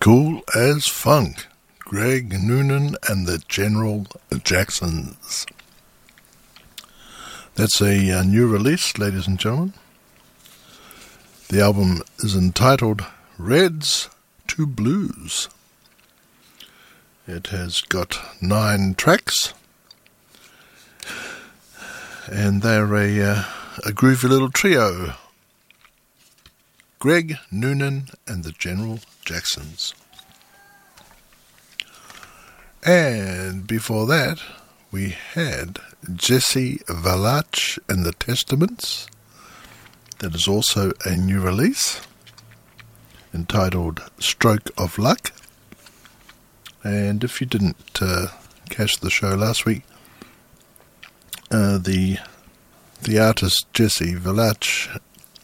Cool as Funk, Greg Noonan and the General Jacksons. That's a new release, ladies and gentlemen. The album is entitled Reds to Blues. It has got 9 tracks, and they're a groovy little trio. Greg Noonan and the General Jacksons. And before that, we had Jesse Valach and the Testaments. That is also a new release entitled Stroke of Luck. And if you didn't catch the show last week, the artist Jesse Valach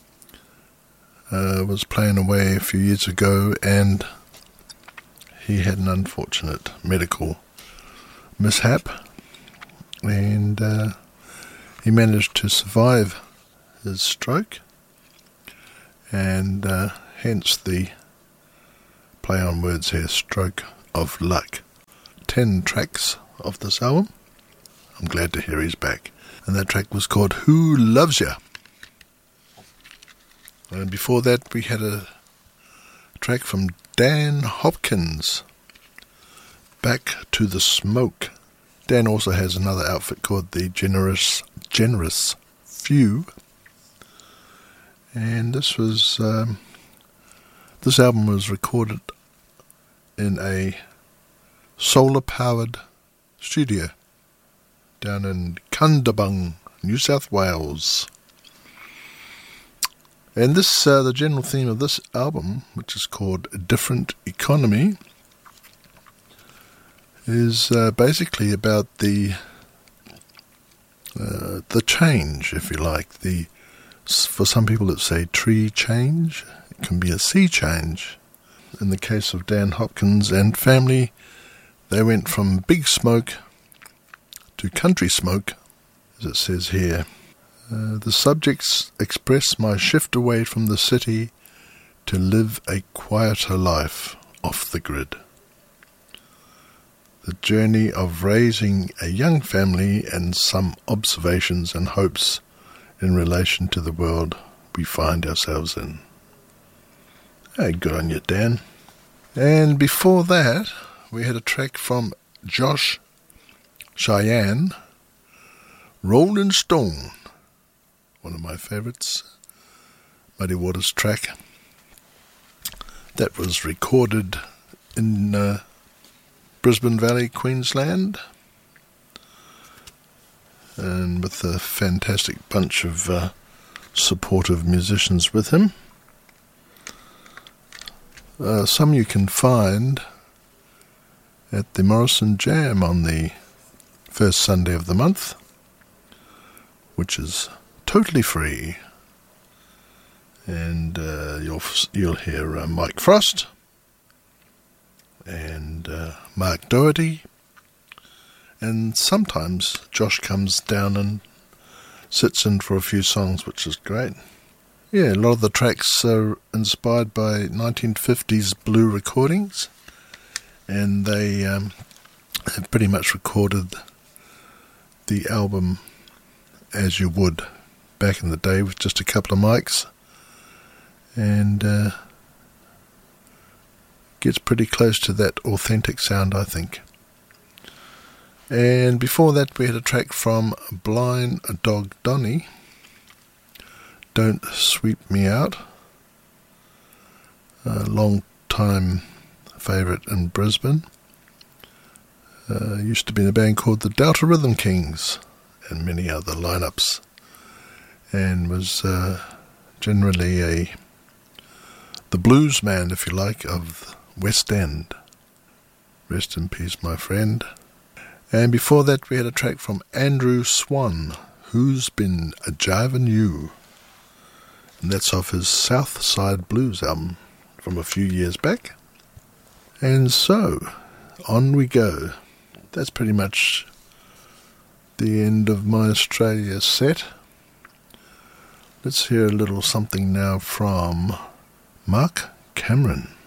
was playing away a few years ago, and he had an unfortunate medical mishap, and he managed to survive his stroke, and hence the play on words here, Stroke of Luck. 10 tracks of this album. I'm glad to hear he's back. And that track was called Who Loves Ya? And before that, we had a track from Dan Hopkins, Back to the Smoke. Dan also has another outfit called the Generous Few. And this was this album was recorded in a solar-powered studio down in Cundabung, New South Wales. And this, the general theme of this album, which is called A Different Economy, is basically about the change, if you like. For some people it's a tree change, it can be a sea change. In the case of Dan Hopkins and family, they went from big smoke to country smoke, as it says here. The subjects express my shift away from the city to live a quieter life off the grid. The journey of raising a young family and some observations and hopes in relation to the world we find ourselves in. Hey, good on you, Dan. And before that, we had a track from Josh Cheyenne, Rolling Stone. One of my favourites, Muddy Waters track. That was recorded in Brisbane Valley, Queensland, and with a fantastic bunch of supportive musicians with him. Some you can find at the Morrison Jam on the first Sunday of the month, which is totally free, and you'll hear Mike Frost and Mark Doherty, and sometimes Josh comes down and sits in for a few songs, which is great. Yeah, a lot of the tracks are inspired by 1950s blue recordings, and they have pretty much recorded the album as you would back in the day with just a couple of mics, and gets pretty close to that authentic sound, I think. And before that, we had a track from Blind Dog Donny, Don't Sweep Me Out, a long time favourite in Brisbane. Used to be in a band called the Delta Rhythm Kings and many other lineups, and was generally the blues man, if you like, of West End. Rest in peace, my friend. And before that, we had a track from Andrew Swan, Who's Been a Jivin' You? And that's off his South Side Blues album from a few years back. And so, on we go. That's pretty much the end of my Australia set. Let's hear a little something now from Mark Cameron.